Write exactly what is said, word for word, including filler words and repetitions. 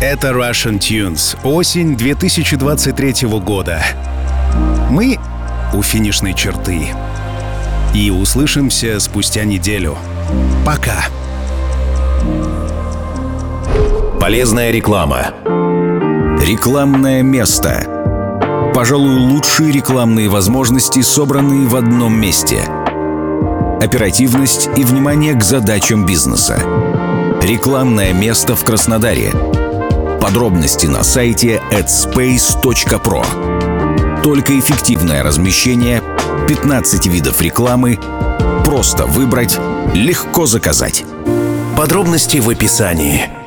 Это Russian Tunes. Осень две тысячи двадцать третьего года. Мы у финишной черты. И услышимся спустя неделю. Пока. Полезная реклама. Рекламное место. Пожалуй, лучшие рекламные возможности, собранные в одном месте. Оперативность и внимание к задачам бизнеса. Рекламное место в Краснодаре. Подробности на сайте эдспейс точка про. Только эффективное размещение, пятнадцать видов рекламы, просто выбрать, легко заказать. Подробности в описании.